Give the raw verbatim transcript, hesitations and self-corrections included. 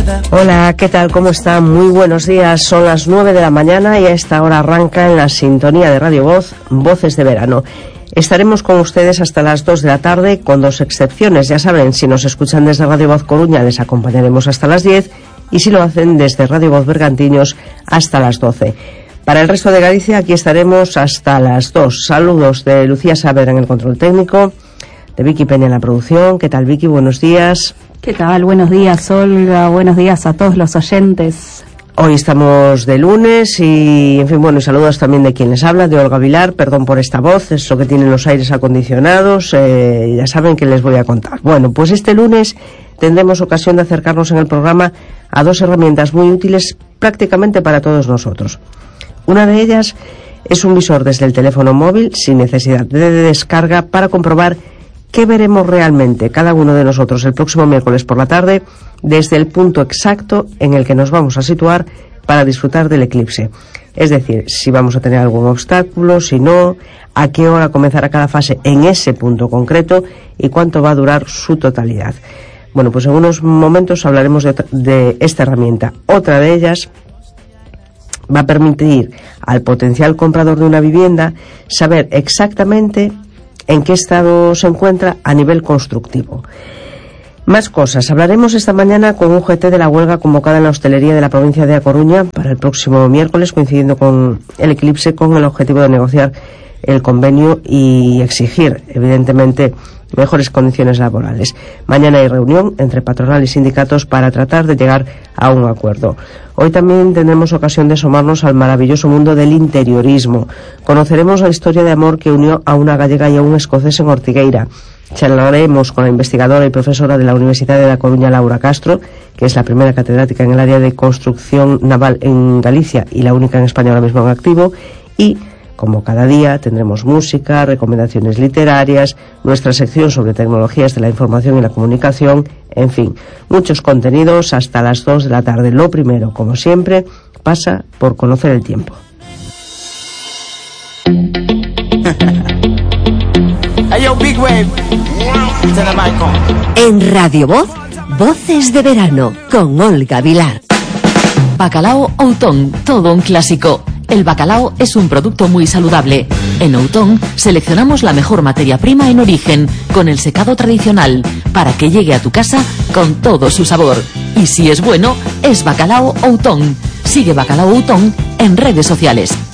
Hola, ¿qué tal? ¿Cómo están? Muy buenos días. Son las nueve de la mañana y a esta hora arranca en la sintonía de Radio Voz, Voces de Verano. Estaremos con ustedes hasta las dos de la tarde, con dos excepciones. Ya saben, si nos escuchan desde Radio Voz Coruña, les acompañaremos hasta las diez, y si lo hacen desde Radio Voz Bergantiños, hasta las doce. Para el resto de Galicia, aquí estaremos hasta las dos. Saludos de Lucía Saavedra en el control técnico, de Vicky Peña en la producción. ¿Qué tal, Vicky? Buenos días. ¿Qué tal? Buenos días, Olga. Buenos días a todos los oyentes. Hoy estamos de lunes y, en fin, bueno, y saludos también de quien les habla, de Olga Vilar. Perdón por esta voz, eso que tienen los aires acondicionados, eh, ya saben que les voy a contar. Bueno, pues este lunes tendremos ocasión de acercarnos en el programa a dos herramientas muy útiles prácticamente para todos nosotros. Una de ellas es un visor desde el teléfono móvil sin necesidad de descarga para comprobar qué veremos realmente cada uno de nosotros el próximo miércoles por la tarde desde el punto exacto en el que nos vamos a situar para disfrutar del eclipse. Es decir, si vamos a tener algún obstáculo, si no, a qué hora comenzará cada fase en ese punto concreto y cuánto va a durar su totalidad. Bueno, pues en unos momentos hablaremos de, de esta herramienta. Otra de ellas va a permitir al potencial comprador de una vivienda saber exactamente en qué estado se encuentra a nivel constructivo. Más cosas. Hablaremos esta mañana con un G T de la huelga convocada en la hostelería de la provincia de A Coruña para el próximo miércoles, coincidiendo con el eclipse, con el objetivo de negociar el convenio y exigir, evidentemente, mejores condiciones laborales. Mañana hay reunión entre patronal y sindicatos para tratar de llegar a un acuerdo. Hoy también tendremos ocasión de asomarnos al maravilloso mundo del interiorismo. Conoceremos la historia de amor que unió a una gallega y a un escocés en Ortigueira. Charlaremos con la investigadora y profesora de la Universidad de La Coruña, Laura Castro, que es la primera catedrática en el área de construcción naval en Galicia y la única en España ahora mismo en activo. Y como cada día, tendremos música, recomendaciones literarias, nuestra sección sobre tecnologías de la información y la comunicación, en fin, muchos contenidos hasta las dos de la tarde. Lo primero, como siempre, pasa por conocer el tiempo. En Radio Voz, Voces de Verano, con Olga Vilar. Bacalao Outón, todo un clásico. El bacalao es un producto muy saludable. En Outón seleccionamos la mejor materia prima en origen, con el secado tradicional, para que llegue a tu casa con todo su sabor. Y si es bueno, es Bacalao Outón. Sigue Bacalao Outón en redes sociales.